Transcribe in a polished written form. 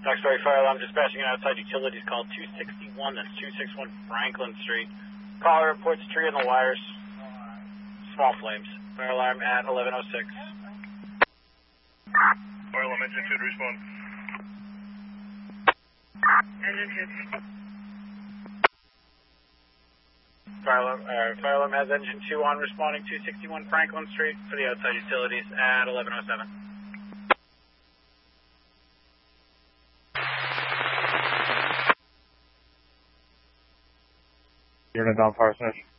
Story fire alarm dispatching an outside utilities call 261, that's 261 Franklin Street. Caller reports tree in the wires, small flames. Fire alarm at 1106. Fire alarm engine 2 to respond. Engine 2. Fire alarm has engine 2 on, responding 261 Franklin Street for the outside utilities at 1107. Unit on fire station.